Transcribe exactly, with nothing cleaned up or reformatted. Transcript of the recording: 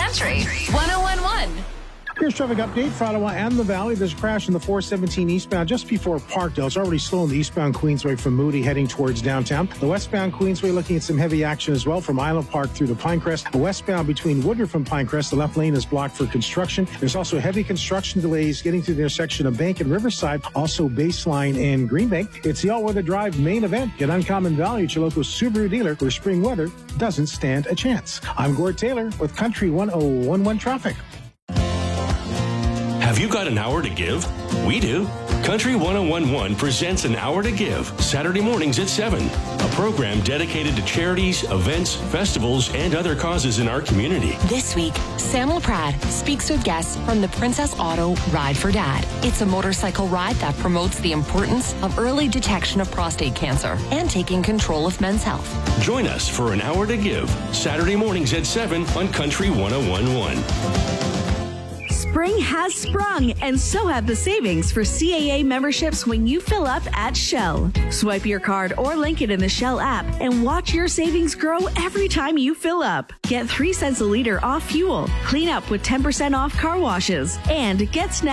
Country one oh one one. Here's traffic update for Ottawa and the Valley. There's a crash in the four seventeen eastbound just before Parkdale. It's already slow in the eastbound Queensway from Moody heading towards downtown. The westbound Queensway looking at some heavy action as well from Island Park through to Pinecrest. The westbound between Woodruff and Pinecrest, the left lane is blocked for construction. There's also heavy construction delays getting to the intersection of Bank and Riverside, also Baseline and Greenbank. It's the all-weather drive main event. Get uncommon value at your local Subaru dealer where spring weather doesn't stand a chance. I'm Gord Taylor with Country one oh one one Traffic. Have you got an hour to give? We do. Country one oh one one presents An Hour to Give, Saturday mornings at seven. A program dedicated to charities, events, festivals, and other causes in our community. This week, Sam LaPrade speaks with guests from the Princess Auto Ride for Dad. It's a motorcycle ride that promotes the importance of early detection of prostate cancer and taking control of men's health. Join us for An Hour to Give, Saturday mornings at seven on Country one oh one one. Spring has sprung, and so have the savings for C A A memberships when you fill up at Shell. Swipe your card or link it in the Shell app and watch your savings grow every time you fill up. Get three cents a liter off fuel, clean up with ten percent off car washes, and get snacks